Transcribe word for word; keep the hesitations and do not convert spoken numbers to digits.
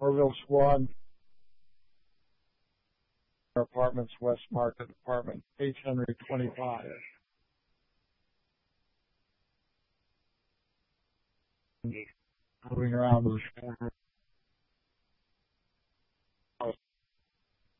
Orville Squad, Apartments, West Market, Apartment eight Henry twenty-five. Moving around.